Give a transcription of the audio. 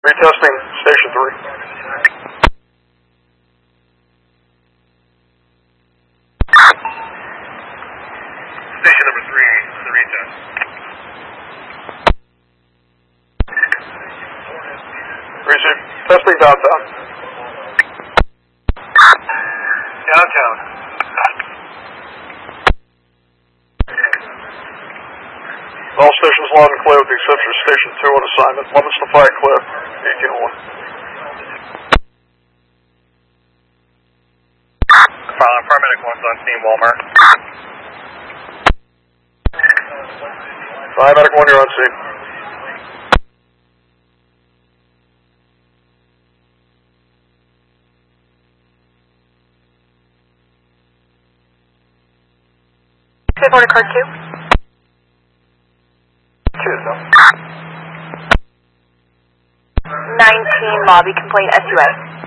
Retesting Station 3. Station number 3, the retest. Receive. Testing downtown. Downtown. All stations loud and clear with the exception of Station 2 on assignment. Limits to fire clear. 1801. Paramedic 1's on scene, Walmart. Paramedic 1, you're on scene. Order card 2. 19 lobby complaint SUA.